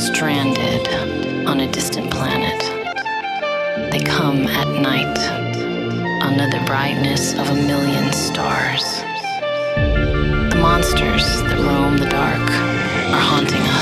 stranded on a distant planet. They come at night under the brightness of a million stars. The monsters that roam the dark are haunting